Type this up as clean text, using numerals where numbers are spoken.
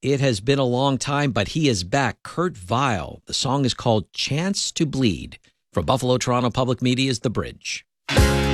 It has been a long time, but he is back. Kurt Vile. The song is called Chance to Bleed. From Buffalo, Toronto Public Media's The Bridge.